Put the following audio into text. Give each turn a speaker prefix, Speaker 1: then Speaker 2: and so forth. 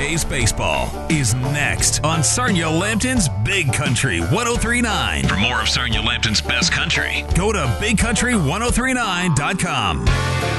Speaker 1: Jays Baseball is next on Sarnia Lambton's Big Country 103.9. For more of Sarnia Lambton's best country, go to bigcountry1039.com.